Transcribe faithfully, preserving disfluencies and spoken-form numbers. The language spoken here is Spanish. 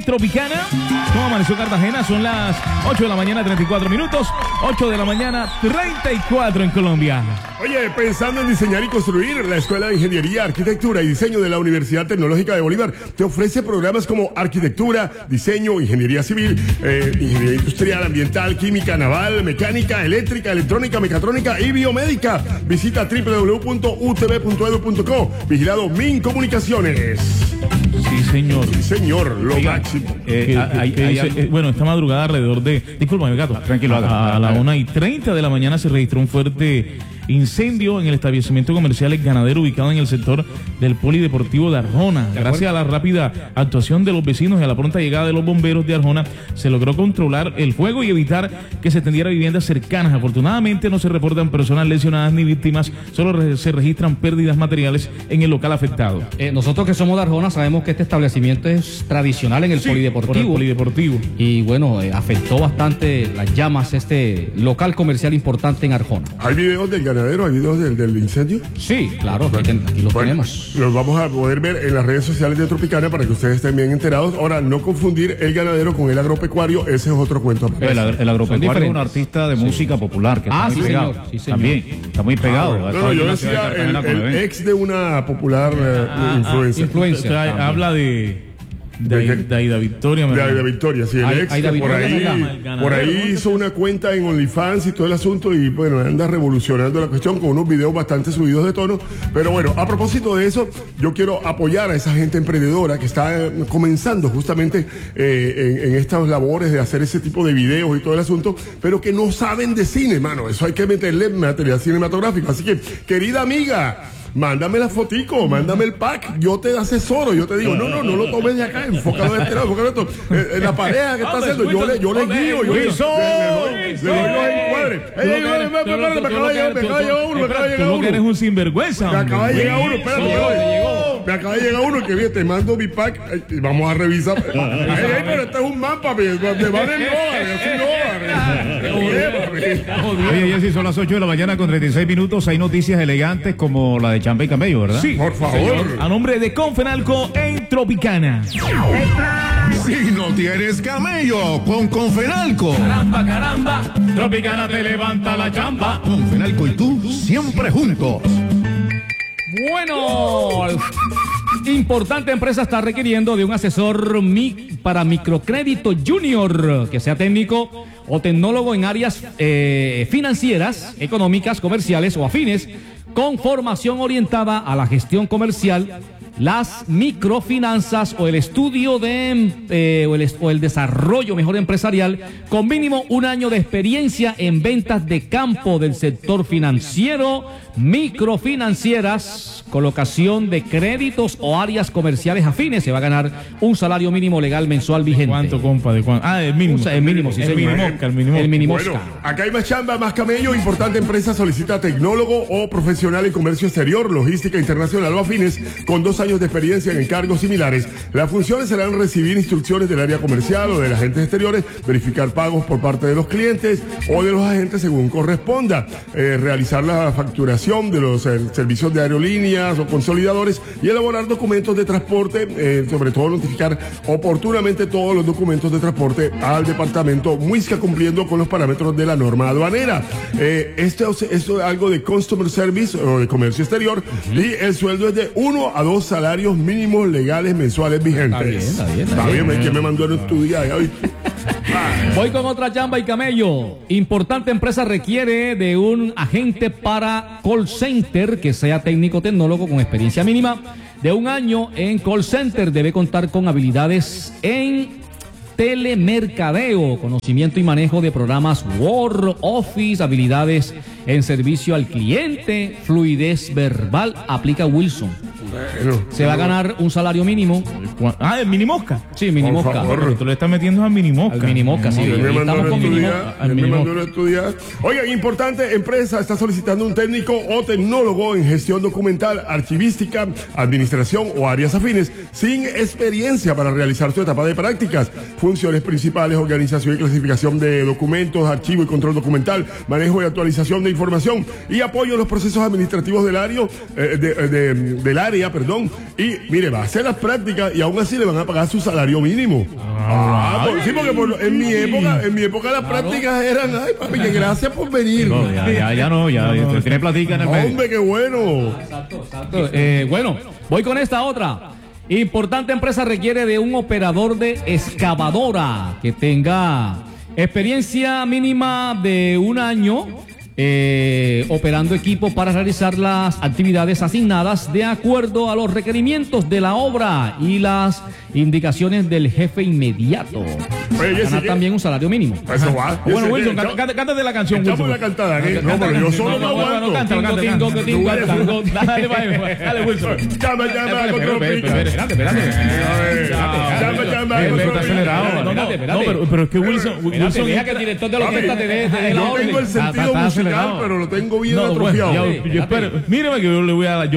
Tropicana. ¿Cómo amaneció Cartagena? Son las ocho de la mañana, treinta y cuatro minutos. ocho de la mañana, treinta y cuatro en Colombia. Oye, pensando en diseñar y construir, la Escuela de Ingeniería, Arquitectura y Diseño de la Universidad Tecnológica de Bolívar te ofrece programas como Arquitectura, Diseño, Ingeniería Civil, eh, Ingeniería Industrial, Ambiental, Química, Naval, Mecánica, Eléctrica, Electrónica, Mecatrónica y Biomédica. Visita doble u doble u doble u punto u t v punto edu punto co. Vigilado Mincomunicaciones. Sí, señor. Sí, señor, lo Oiga, máximo. Eh, que, hay, que hay, dice, eh, bueno, esta madrugada alrededor de... Discúlpame, gato. Tranquilo. A, a la una y treinta de la mañana se registró un fuerte incendio en el establecimiento comercial El Ganadero ubicado en el sector del Polideportivo de Arjona. Gracias a la rápida actuación de los vecinos y a la pronta llegada de los bomberos de Arjona, se logró controlar el fuego y evitar que se extendiera a viviendas cercanas. Afortunadamente no se reportan personas lesionadas ni víctimas, solo re se registran pérdidas materiales en el local afectado. Eh, nosotros que somos de Arjona sabemos que este establecimiento es tradicional en el sí, Polideportivo. El Polideportivo. Y bueno, eh, afectó bastante las llamas este local comercial importante en Arjona. ¿Hay videos del Ganadero? ¿Hay videos del, del incendio? Sí, claro, aquí, aquí los bueno, tenemos. Los vamos a poder ver en las redes sociales de Tropicana para que ustedes estén bien enterados. Ahora, no confundir el ganadero con el agropecuario, ese es otro cuento. El, el agropecuario es un artista de sí. música popular que ah, está muy sí, pegado. Señor. Sí, señor. También, está muy pegado. Ah, no, no, yo decía el, el ex de una popular uh, ah, influencer. Ah, influencer. O sea, habla de... De, de, de Aida Victoria, de Aida Victoria, sí, el Ay, ex Aida que por Victoria ahí, por ahí hizo una cuenta en OnlyFans y todo el asunto y bueno, anda revolucionando la cuestión con unos videos bastante subidos de tono. Pero bueno, a propósito de eso, yo quiero apoyar a esa gente emprendedora que está comenzando justamente eh, en, en estas labores de hacer ese tipo de videos y todo el asunto, pero que no saben de cine, mano. Eso hay que meterle material cinematográfico. Así que, querida amiga, mándame la fotico, mándame el pack, yo te asesoro, yo te digo, no, no, no lo tomes de acá, enfócalo de este lado, enfócalo de esto. Eh, la pareja que está haciendo, yo le, yo le guío, yo le, le, le, le, le doy los encuadres. Ey, me acaba de llegar, me acaba de llegar uno, me acaba de llegar uno. Tú eres un sinvergüenza. Me acaba de llegar uno, espérate, me acaba de llegar uno que bien, te mando mi pack y vamos a revisar. Ey, ey, pero este es un mapa, me van en dólares, así no. Oye, Jessy, son las ocho de la mañana con treinta y seis minutos, hay noticias elegantes como la de Champa y Camello, ¿verdad? Sí, por favor. Señor. A nombre de Confenalco en Tropicana. Si no tienes camello, con Confenalco. Caramba, caramba, Tropicana te levanta la chamba. Confenalco y tú siempre juntos. Bueno, importante empresa está requiriendo de un asesor mi para microcrédito junior, que sea técnico o tecnólogo en áreas eh, financieras, económicas, comerciales o afines, con formación orientada a la gestión comercial, las microfinanzas o el estudio de eh, o, el, o el desarrollo mejor empresarial, con mínimo un año de experiencia en ventas de campo del sector financiero, microfinancieras, colocación de créditos o áreas comerciales afines. Se va a ganar un salario mínimo legal mensual vigente. ¿Cuánto, compa? ¿De cuánto? Ah, el mínimo. O sea, el mínimo, sí, el señor. minimosca, el minimosca. El minimosca. Bueno, acá hay más chamba, más camello. Importante empresa solicita tecnólogo o profesional en comercio exterior, logística internacional o afines, con dos años de experiencia en encargos similares. Las funciones serán recibir instrucciones del área comercial o de los agentes exteriores, verificar pagos por parte de los clientes o de los agentes según corresponda, eh, realizar la facturación de los eh, servicios de aerolíneas o consolidadores y elaborar documentos de transporte, eh, sobre todo notificar oportunamente todos los documentos de transporte al departamento Muisca, cumpliendo con los parámetros de la norma aduanera. Eh, esto, esto es algo de Customer Service o de comercio exterior. Uh-huh. Y el sueldo es de uno a dos salarios mínimos legales mensuales vigentes. Está bien, está bien. Está está bien, bien. que me mandó a estudiar. Voy con otra chamba y camello. Importante empresa requiere de un agente para call center que sea técnico tecnólogo con experiencia mínima de un año en call center. Debe contar con habilidades en telemercadeo, conocimiento y manejo de programas Word, Office, habilidades en servicio al cliente, fluidez verbal. Aplica Wilson. Bueno, Se va a ganar un salario mínimo. Ah, el minimosca. Sí, minimosca. Pero tú le estás metiendo al minimosca. Al minimosca, sí. Me Estamos mandaron con a minimo- estudiar, al me minimosca. mandaron a estudiar. Oiga, importante empresa está solicitando un técnico o tecnólogo en gestión documental, archivística, administración o áreas afines, sin experiencia para realizar su etapa de prácticas. Funciones principales: organización y clasificación de documentos, archivo y control documental, manejo y actualización de información y apoyo en los procesos administrativos del área, eh, de, de, del área, perdón. Y mire, va a hacer las prácticas y aún así le van a pagar su salario mínimo. Ah, Ah, por- sí, porque por- en mi época, en mi época las prácticas eran, ay papi, que gracias por venir. No, ya, ya, ya no, ya, ya tiene platica en el medio. Hombre, qué bueno. Eh, bueno, voy con esta otra. Importante empresa requiere de un operador de excavadora que tenga experiencia mínima de un año eh, operando equipo para realizar las actividades asignadas de acuerdo a los requerimientos de la obra y las indicaciones del jefe inmediato. Oye, Ganar Jessica, también un salario mínimo. eso va. Bueno, Ese- Wilson, echamos- canta- canta- cántate la canción, echamos Wilson. una cantada aquí. No, pero yo solo no no, bueno, aguanto. cántalo, cántalo, Tingo, cántalo. tingo, tingo, tingo. Dale, dale, dale, Wilson. Llama, llama, control pica. Espérate, espérate. Llama, llama, Eh, pero control está acelerado. pica. No, no, Espérate, espérate. no, pero, pero es que Wilson, Espérate, Wilson deja que el director de la Papi, orquesta te dé te dé la yo orden. tengo el Está- sentido está musical, acelerado. pero lo tengo bien No, bueno, atrofiado. ya, yo espero. Míreme que yo le voy a dar.